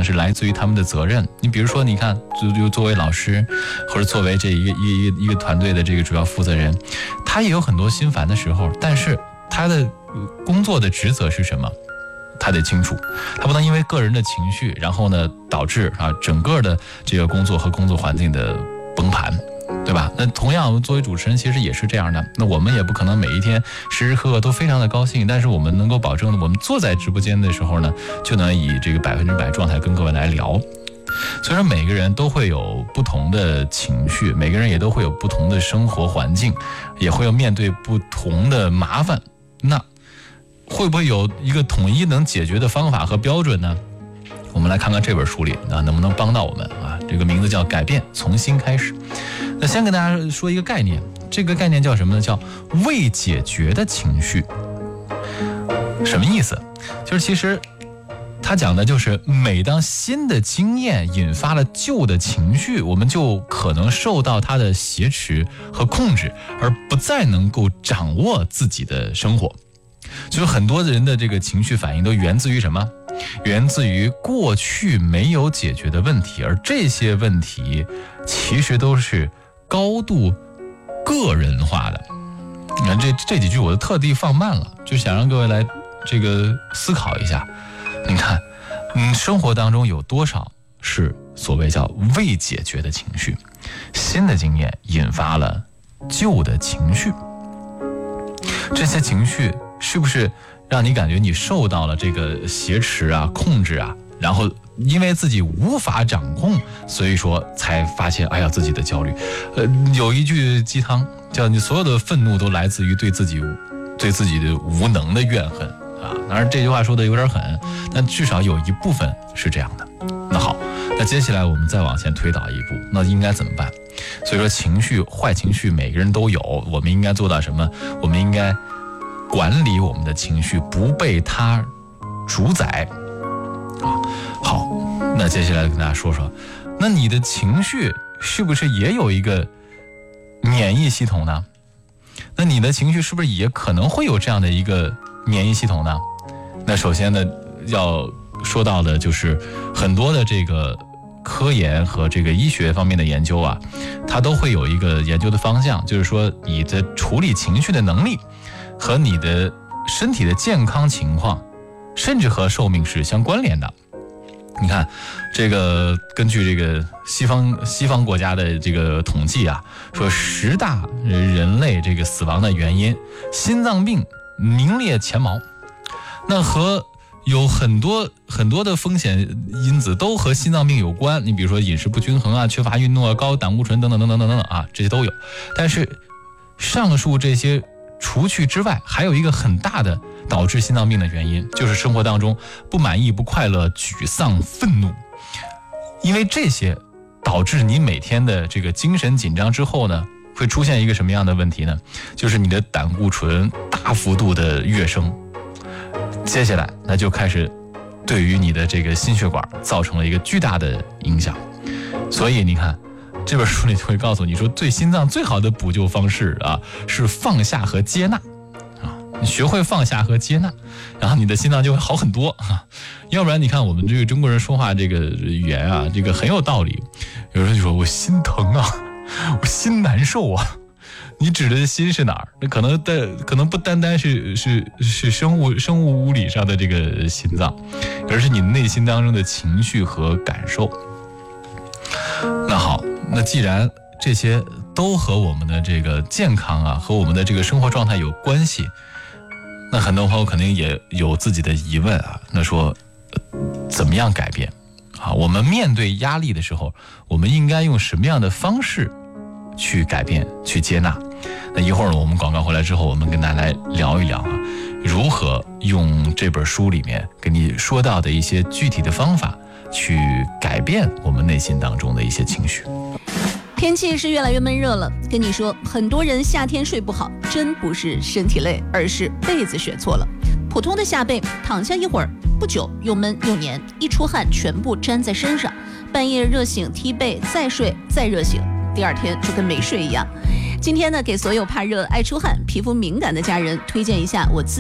能是来自于他们的责任。你比如说，你看，就作为老师，或者作为这一个团队的这个主要负责人，他也有很多心烦的时候，但是他的工作的职责是什么？他得清楚，他不能因为个人的情绪，然后呢导致整个的这个工作和工作环境的崩盘，对吧？那同样作为主持人其实也是这样的，那我们也不可能每一天时时刻刻都非常的高兴，但是我们能够保证我们坐在直播间的时候呢，就能以这个100%状态跟各位来聊。所以说每个人都会有不同的情绪，每个人也都会有不同的生活环境，也会有面对不同的麻烦，那会不会有一个统一能解决的方法和标准呢？我们来看看这本书里能不能帮到我们啊？这个名字叫改变，从新开始。那先跟大家说一个概念，这个概念叫什么呢？叫未解决的情绪。什么意思？就是其实他讲的就是每当新的经验引发了旧的情绪，我们就可能受到它的挟持和控制，而不再能够掌握自己的生活。就是很多人的这个情绪反应都源自于什么？源自于过去没有解决的问题，而这些问题其实都是高度个人化的。你看这几句我都特地放慢了，就想让各位来这个思考一下。你看，生活当中有多少是所谓叫未解决的情绪？新的经验引发了旧的情绪，这些情绪是不是让你感觉你受到了这个挟持啊、控制啊，然后因为自己无法掌控，所以说才发现哎呀自己的焦虑。有一句鸡汤叫你所有的愤怒都来自于对自己的无能的怨恨啊。当然这句话说的有点狠，但至少有一部分是这样的。那好，那接下来我们再往前推导一步，那应该怎么办？所以说情绪、坏情绪每个人都有，我们应该做到什么？我们应该管理我们的情绪，不被它主宰啊。好，那接下来跟大家说说，那你的情绪是不是也有一个免疫系统呢？那你的情绪是不是也可能会有这样的一个免疫系统呢？那首先呢，要说到的就是很多的这个科研和这个医学方面的研究啊，它都会有一个研究的方向，就是说你的处理情绪的能力和你的身体的健康情况，甚至和寿命是相关联的。你看，这个根据这个西方国家的这个统计啊，说10大人类这个死亡的原因，心脏病名列前茅。那和有很多的风险因子都和心脏病有关，你比如说饮食不均衡啊、缺乏运动啊、高胆固醇等等等等等等啊，这些都有。但是上述这些除去之外，还有一个很大的导致心脏病的原因，就是生活当中不满意、不快乐、沮丧、愤怒。因为这些导致你每天的这个精神紧张之后呢，会出现一个什么样的问题呢？就是你的胆固醇大幅度的跃升，接下来那就开始对于你的这个心血管造成了一个巨大的影响。所以你看这本书里就会告诉你说，对心脏最好的补救方式啊，是放下和接纳啊。你学会放下和接纳，然后你的心脏就会好很多啊。要不然你看我们这个中国人说话这个语言啊，这个很有道理。有时候就说我心疼啊，我心难受啊。你指的心是哪儿？那可能不单单是生物物理上的这个心脏，而是你内心当中的情绪和感受。那好，那既然这些都和我们的这个健康啊，和我们的这个生活状态有关系，那很多朋友肯定也有自己的疑问啊。那说怎么样改变啊？我们面对压力的时候，我们应该用什么样的方式去改变、去接纳？那一会儿呢，我们广告回来之后，我们跟大家来聊一聊啊，如何用这本书里面给你说到的一些具体的方法，去改变我们内心当中的一些情绪。 天气是越来越闷热了，跟你说，很多人夏天睡不好，真不是身体累，而是被子选错了。普通的下被，躺下一会儿，不久又闷又黏，一出汗全部粘在身上，半夜热醒踢被，再睡再热醒，第二天就跟没睡一样。今天呢，给所有怕热、爱出汗、皮肤敏感的家人推荐一下我自